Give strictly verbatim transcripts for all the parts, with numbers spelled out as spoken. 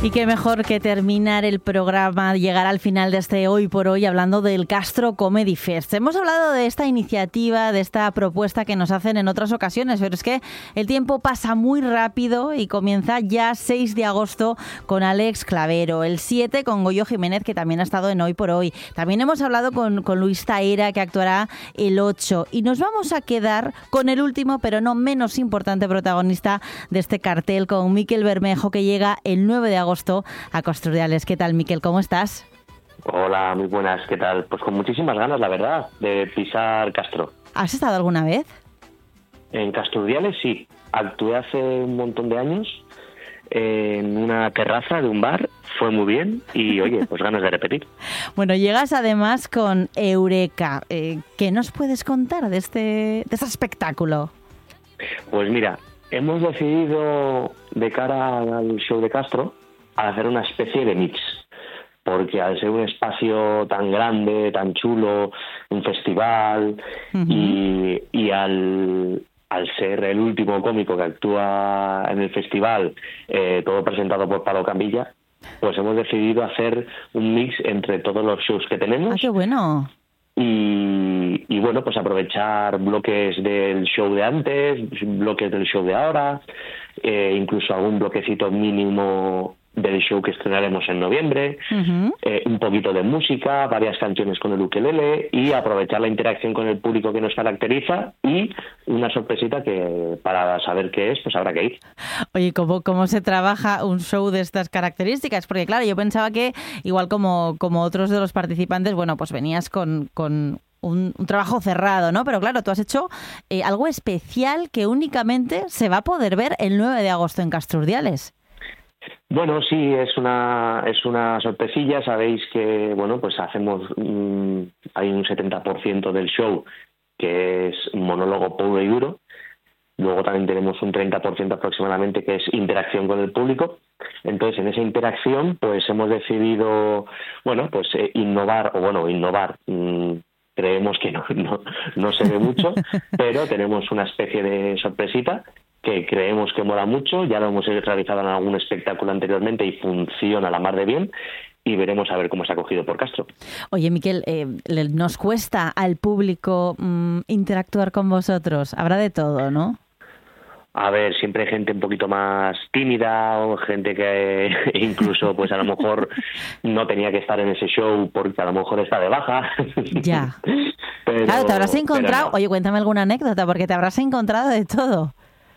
Y qué mejor que terminar el programa, llegar al final de este Hoy por Hoy hablando del Castro Comedy Fest. Hemos hablado de esta iniciativa, de esta propuesta que nos hacen en otras ocasiones, pero es que el tiempo pasa muy rápido y comienza ya seis de agosto con Alex Clavero, el siete con Goyo Jiménez, que también ha estado en Hoy por Hoy. También hemos hablado con, con Luis Taera, que actuará el ocho. Y nos vamos a quedar con el último, pero no menos importante protagonista de este cartel, con Miquel Bermejo, que llega el nueve de agosto a Casturdiales. ¿Qué tal, Miquel? ¿Cómo estás? Hola, muy buenas. ¿Qué tal? Pues con muchísimas ganas, la verdad, de pisar Castro. ¿Has estado alguna vez? En Casturdiales sí. Actué hace un montón de años en una terraza de un bar. Fue muy bien y, oye, pues ganas de repetir. Bueno, llegas además con Eureka. Eh, ¿Qué nos puedes contar de este, de este espectáculo? Pues mira, hemos decidido, de cara al show de Castro, a hacer una especie de mix, porque al ser un espacio tan grande, tan chulo, un festival, uh-huh. y, y al, al ser el último cómico que actúa en el festival, eh, todo presentado por Pablo Cambilla, pues hemos decidido hacer un mix entre todos los shows que tenemos. ¡Ah, qué bueno! Y, y bueno, pues aprovechar bloques del show de antes, bloques del show de ahora, eh, incluso algún bloquecito mínimo del show que estrenaremos en noviembre, uh-huh. eh, un poquito de música, varias canciones con el ukelele y aprovechar la interacción con el público que nos caracteriza y una sorpresita que para saber qué es, pues habrá que ir. Oye, ¿cómo, cómo se trabaja un show de estas características? Porque claro, yo pensaba que igual como, como otros de los participantes, bueno, pues venías con... con... Un, un trabajo cerrado, ¿no? Pero claro, tú has hecho eh, algo especial que únicamente se va a poder ver el nueve de agosto en Casturdiales. Bueno, sí, es una es una sorpresilla. Sabéis que, bueno, pues hacemos, mmm, hay un setenta por ciento del show que es monólogo puro y duro. Luego también tenemos un treinta por ciento aproximadamente que es interacción con el público. Entonces, en esa interacción, pues hemos decidido, bueno, pues eh, innovar, o bueno, innovar... Mmm, creemos que no, no, no se ve mucho, pero tenemos una especie de sorpresita que creemos que mola mucho. Ya lo hemos realizado en algún espectáculo anteriormente y funciona la mar de bien. Y veremos a ver cómo se ha acogido por Castro. Oye, Miquel, eh, ¿nos cuesta al público mmm, interactuar con vosotros? Habrá de todo, ¿no? A ver, siempre hay gente un poquito más tímida o gente que incluso pues a lo mejor no tenía que estar en ese show porque a lo mejor está de baja. Ya. Pero, claro, te habrás encontrado... no. Oye, cuéntame alguna anécdota porque te habrás encontrado de todo.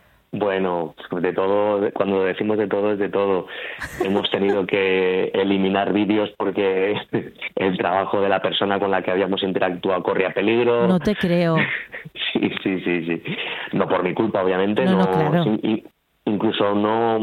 Bueno, de todo, cuando decimos de todo es de todo. Hemos tenido que eliminar vídeos porque el trabajo de la persona con la que habíamos interactuado corría peligro. No te creo. Sí, sí, sí, sí. No por mi culpa, obviamente. No, no, no claro. sí, incluso no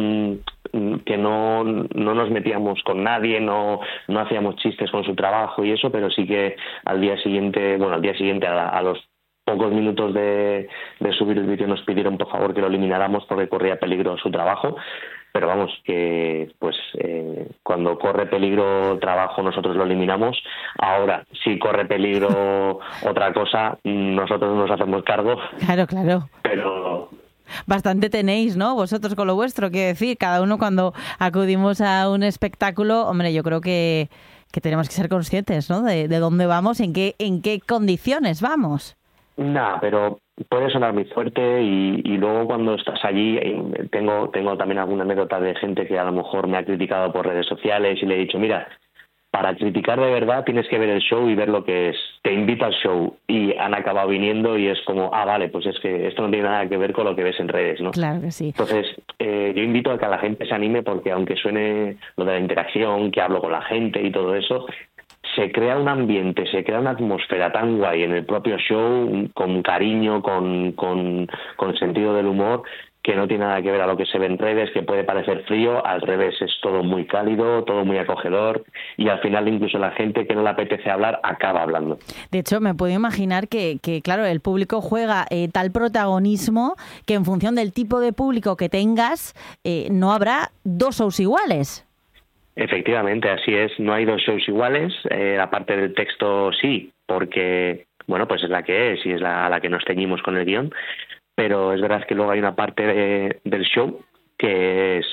que no, no nos metíamos con nadie, no, no hacíamos chistes con su trabajo y eso, pero sí que al día siguiente, bueno, al día siguiente a, la, a los pocos minutos de, de subir el vídeo nos pidieron por favor que lo elimináramos porque corría peligro su trabajo, pero vamos, que pues eh, cuando corre peligro trabajo nosotros lo eliminamos. Ahora, si corre peligro otra cosa, nosotros nos hacemos cargo. Claro, claro. Pero... Bastante tenéis, ¿no? Vosotros con lo vuestro, quiero decir, cada uno cuando acudimos a un espectáculo, hombre, yo creo que, que tenemos que ser conscientes, ¿no? De, de dónde vamos, en qué, en qué condiciones vamos. Nah, pero puede sonar muy fuerte y, y luego cuando estás allí, tengo tengo también alguna anécdota de gente que a lo mejor me ha criticado por redes sociales y le he dicho, mira, para criticar de verdad tienes que ver el show y ver lo que es. Te invito al show y han acabado viniendo y es como, ah, vale, pues es que esto no tiene nada que ver con lo que ves en redes, ¿no? Claro que sí. Entonces, eh, yo invito a que a la gente se anime porque aunque suene lo de la interacción, que hablo con la gente y todo eso, se crea un ambiente, se crea una atmósfera tan guay en el propio show, con cariño, con, con, con sentido del humor, que no tiene nada que ver a lo que se ve en redes, que puede parecer frío. Al revés, es todo muy cálido, todo muy acogedor y al final incluso la gente que no le apetece hablar acaba hablando. De hecho, me puedo imaginar que, que claro, el público juega eh, tal protagonismo que en función del tipo de público que tengas, eh, no habrá dos shows iguales. Efectivamente, así es. No hay dos shows iguales. Eh, la parte del texto sí, porque bueno, pues es la que es y es la, a la que nos ceñimos con el guión. Pero es verdad que luego hay una parte de, del show que es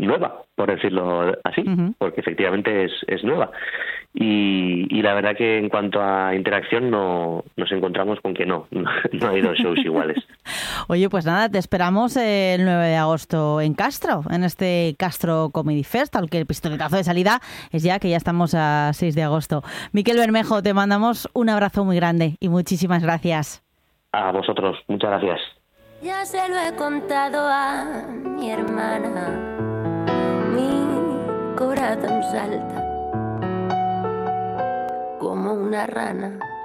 nueva, por decirlo así, uh-huh. porque efectivamente es, es nueva. Y, y la verdad que en cuanto a interacción no nos encontramos con que no, no, no hay dos shows iguales. Oye, pues nada, te esperamos el nueve de agosto en Castro, en este Castro Comedy Fest, aunque el pistoletazo de salida es ya que ya estamos a seis de agosto. Miquel Bermejo, te mandamos un abrazo muy grande y muchísimas gracias. A vosotros, muchas gracias. Ya se lo he contado a mi hermana, mi corazón salta como una rana.